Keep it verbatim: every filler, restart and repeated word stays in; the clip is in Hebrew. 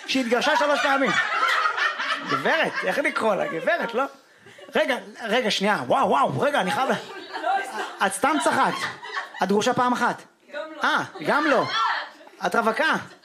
שהתגרשה שלוש פעמים. גברת, איך לקרוא לה? גברת, לא? רגע, רגע, שנייה, וואו, וואו, רגע, אני חייב... את סתם צחקת. את גרושה פעם אחת. אה, גם לא. את רווקה.